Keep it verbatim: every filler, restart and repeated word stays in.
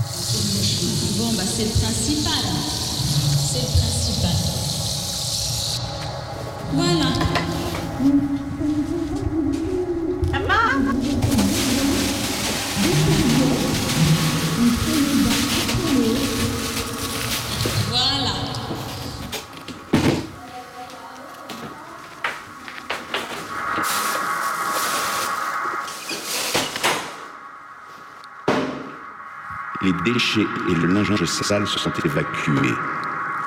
Bon, bah c'est le principal. C'est le principal. Voilà. Voilà. Les déchets et le linge sale se sont évacués.